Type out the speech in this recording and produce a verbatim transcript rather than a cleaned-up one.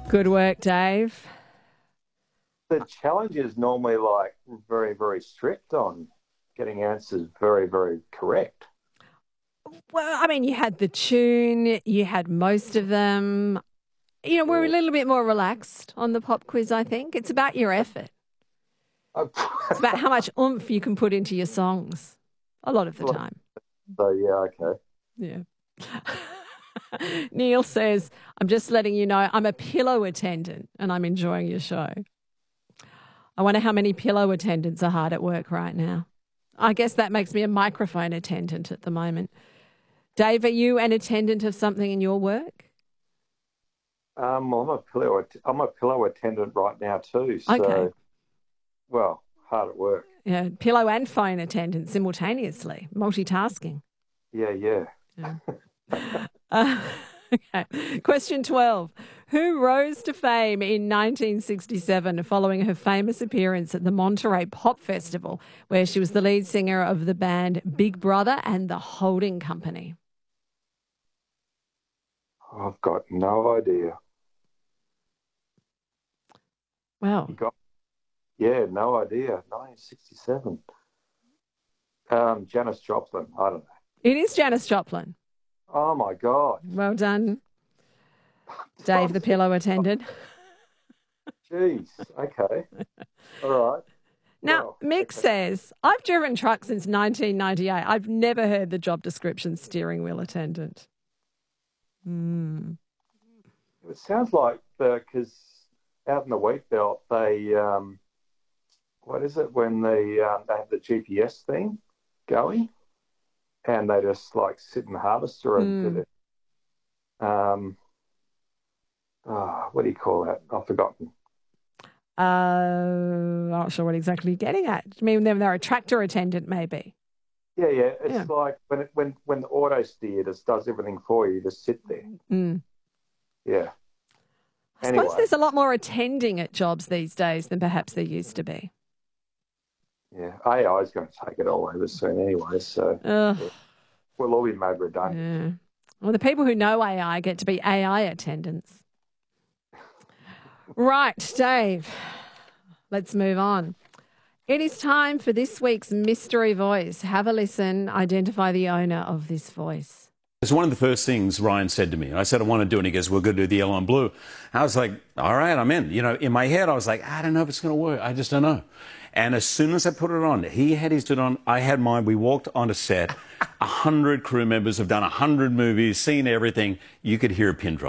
Good work, Dave. The challenge is normally like very, very strict on getting answers very, very correct. Well, I mean, you had the tune, you had most of them. You know, we're a little bit more relaxed on the pop quiz, I think. It's about your effort. It's about how much oomph you can put into your songs a lot of the time. So, yeah, okay. Yeah. Neil says, I'm just letting you know I'm a pillow attendant and I'm enjoying your show. I wonder how many pillow attendants are hard at work right now. I guess that makes me a microphone attendant at the moment. Dave, are you an attendant of something in your work? Um, well, I'm a pillow. I'm a pillow attendant right now too. So, okay. Well, hard at work. Yeah, pillow and phone attendant simultaneously, multitasking. Yeah, yeah. yeah. uh, okay. Question twelve. Who rose to fame in nineteen sixty-seven following her famous appearance at the Monterey Pop Festival, where she was the lead singer of the band Big Brother and the Holding Company? I've got no idea. Wow. Got, yeah, no idea. nineteen sixty-seven. Um, Janis Joplin. I don't know. It is Janis Joplin. Oh, my God. Well done, Dave, the pillow attendant. Jeez. Okay. All right. Now, well, Mick says, I've driven trucks since nineteen ninety-eight. I've never heard the job description steering wheel attendant. Mm. It sounds like because out in the wheat belt, they, um, what is it, when they, um, they have the G P S thing going and they just like sit in the harvester and mm. do it. Um, oh, what do you call that? I've forgotten. Uh, I'm not sure what exactly you're getting at. I mean, they're a tractor attendant, maybe. Yeah, yeah. It's yeah. like when it, when when the auto steer just does everything for you, you just sit there. Mm. Yeah. I anyway. suppose there's a lot more attending at jobs these days than perhaps there used to be. Yeah, A I is going to take it all over soon anyway, so Ugh. we'll all be made redundant. Yeah. Well, the people who know A I get to be A I attendants. Right, Dave, let's move on. It is time for this week's mystery voice. Have a listen, identify the owner of this voice. It's one of the first things Ryan said to me. I said, I want to do it. And he goes, we're going to do the yellow and blue. I was like, all right, I'm in. You know, in my head, I was like, I don't know if it's going to work. I just don't know. And as soon as I put it on, he had his it on, I had mine. We walked on a set. A hundred crew members have done a hundred movies, seen everything. You could hear a pin drop.